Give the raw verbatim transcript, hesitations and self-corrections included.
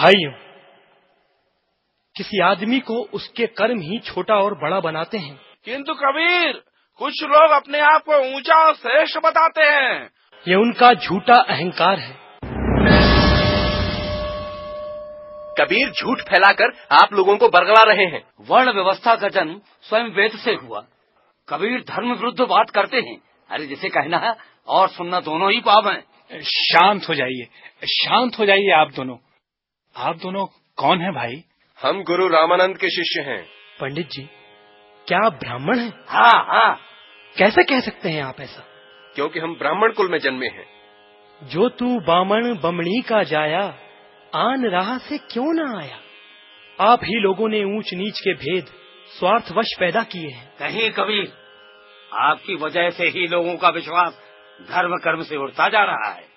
भाइयों, किसी आदमी को उसके कर्म ही छोटा और बड़ा बनाते हैं। किंतु कबीर, कुछ लोग अपने आप को ऊंचा और श्रेष्ठ बताते हैं। ये उनका झूठा अहंकार है। कबीर झूठ फैलाकर आप लोगों को बरगला रहे हैं। वर्ण व्यवस्था का जन्म स्वयं वेद से हुआ। कबीर धर्म विरुद्ध बात करते हैं। अरे जिसे कहना है और सुनना दोनों ही पाप हैं। शांत हो जाइए, शांत हो जाइए आप दोनों। आप दोनों कौन हैं भाई? हम गुरु रामानंद के शिष्य हैं। पंडित जी, क्या आप ब्राह्मण हैं? हाँ हाँ। कैसे कह सकते हैं आप ऐसा? क्योंकि हम ब्राह्मण कुल में जन्मे हैं। जो तू बामण बमणी का जाया, आन राह से क्यों न आया। आप ही लोगों ने ऊंच नीच के भेद स्वार्थवश पैदा किए हैं। कहीं कबीर, आपकी वजह से ही लोगों का विश्वास धर्म कर्म से उड़ता जा रहा है।